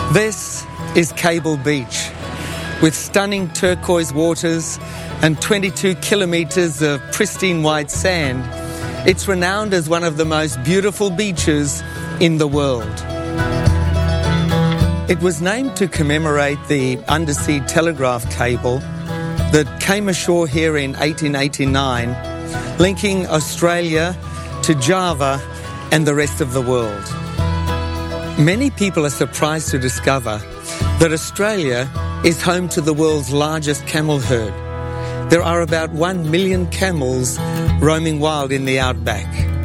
This is Cable Beach, with stunning turquoise waters and 22 kilometres of pristine white sand. It's renowned as one of the most beautiful beaches in the world. It was named to commemorate the undersea telegraph cable that came ashore here in 1889, linking Australia to Java and the rest of the world. Many people are surprised to discover that Australia is home to the world's largest camel herd. There are about 1 million camels roaming wild in the outback.